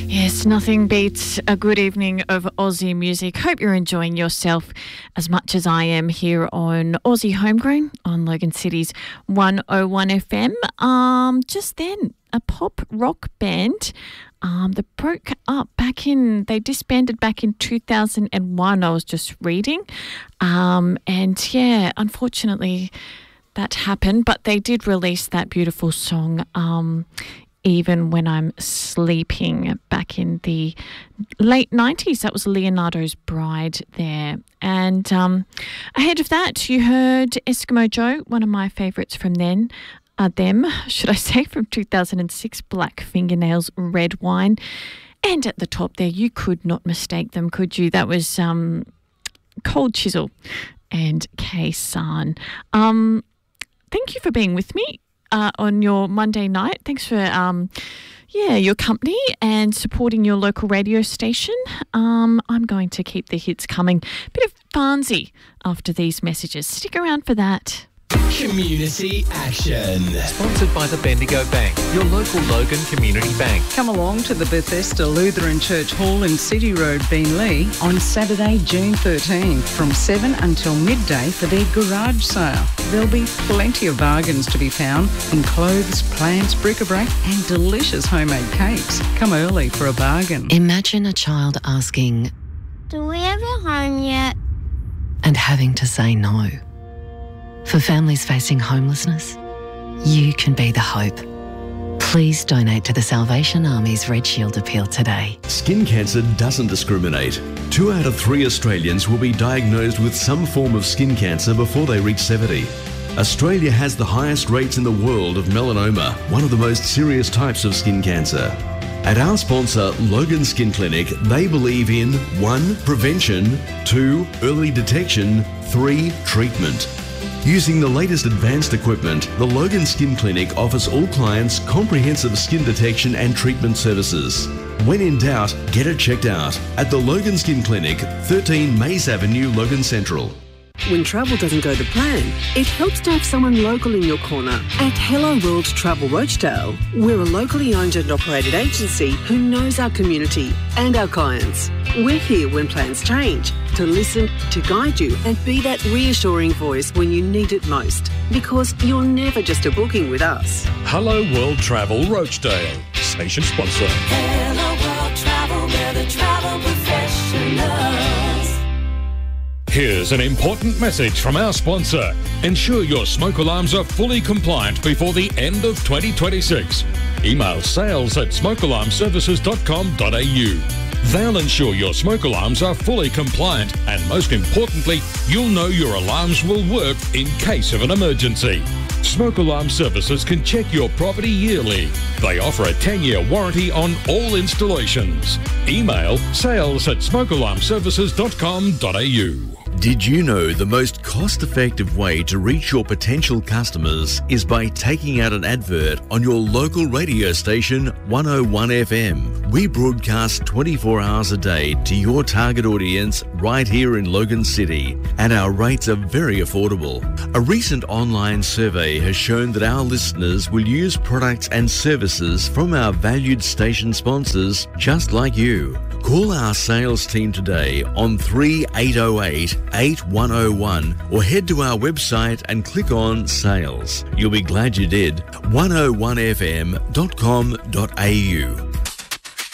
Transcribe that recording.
Yes, nothing beats a good evening of Aussie music. Hope you're enjoying yourself as much as I am here on Aussie Homegrown on Logan City's 101 FM. Just then, a pop rock band that broke up they disbanded back in 2001, I was just reading. And yeah, unfortunately that happened, but they did release that beautiful song, Even When I'm Sleeping, back in the late 90s. That was Leonardo's Bride there. And ahead of that, you heard Eskimo Joe, one of my favourites from them, from 2006, Black Fingernails, Red Wine. And at the top there, you could not mistake them, could you? That was Cold Chisel and K-San. Thank you for being with me on your Monday night. Thanks for your company and supporting your local radio station. I'm going to keep the hits coming. Bit of Farnsey after these messages. Stick around for that. Community Action. Sponsored by the Bendigo Bank, your local Logan Community Bank. Come along to the Bethesda Lutheran Church Hall in City Road, Beenleigh on Saturday, June 13th from 7 until midday for their garage sale. There'll be plenty of bargains to be found in clothes, plants, bric-a-brac and delicious homemade cakes. Come early for a bargain. Imagine a child asking, "Do we have a home yet?" and having to say no. For families facing homelessness, you can be the hope. Please donate to the Salvation Army's Red Shield Appeal today. Skin cancer doesn't discriminate. 2 out of 3 Australians will be diagnosed with some form of skin cancer before they reach 70. Australia has the highest rates in the world of melanoma, one of the most serious types of skin cancer. At our sponsor, Logan Skin Clinic, they believe in 1. Prevention, 2. Early detection, 3. Treatment. Using the latest advanced equipment, the Logan Skin Clinic offers all clients comprehensive skin detection and treatment services. When in doubt, get it checked out at the Logan Skin Clinic, 13 Mays Avenue, Logan Central. When travel doesn't go to plan, it helps to have someone local in your corner. At Hello World Travel Rochdale, we're a locally owned and operated agency who knows our community and our clients. We're here when plans change, to listen, to guide you and be that reassuring voice when you need it most. Because you're never just a booking with us. Hello World Travel Rochdale, station sponsor. Hello World Travel, we're the travel professionals. Here's an important message from our sponsor. Ensure your smoke alarms are fully compliant before the end of 2026. Email sales@smokealarmservices.com.au. They'll ensure your smoke alarms are fully compliant and, most importantly, you'll know your alarms will work in case of an emergency. Smoke Alarm Services can check your property yearly. They offer a 10-year warranty on all installations. Email sales@smokealarmservices.com.au. Did you know the most cost-effective way to reach your potential customers is by taking out an advert on your local radio station 101 FM? We broadcast 24 hours a day to your target audience right here in Logan City, and our rates are very affordable. A recent online survey has shown that our listeners will use products and services from our valued station sponsors just like you. Call our sales team today on 3808-8101 or head to our website and click on Sales. You'll be glad you did. 101fm.com.au.